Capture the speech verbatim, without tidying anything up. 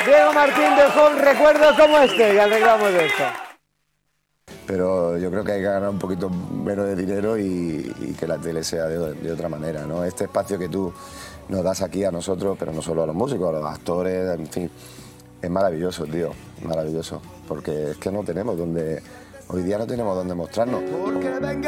Diego Martín dejó un recuerdo como este y arreglamos esto. Pero yo creo que hay que ganar un poquito menos de dinero y, y que la tele sea de, de otra manera, ¿no? Este espacio que tú nos das aquí a nosotros, pero no solo a los músicos, a los actores, en fin, es maravilloso, tío, maravilloso, porque es que no tenemos donde, hoy día no tenemos donde mostrarnos.